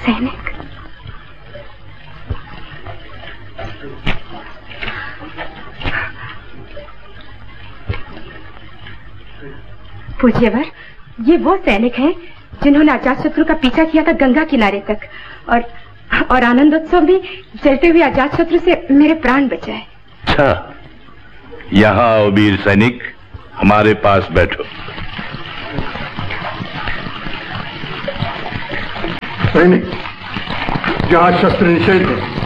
सैनिक। पूज्यवर, ये वो सैनिक हैं जिन्होंने अजातशत्रु का पीछा किया था गंगा किनारे तक, और आनंदोत्सव में जलते हुए अजातशत्रु से मेरे प्राण बचाए। अच्छा, यहाँ आओ वीर सैनिक, हमारे पास बैठो। सैनिक, जहाँ शस्त्र निषेध है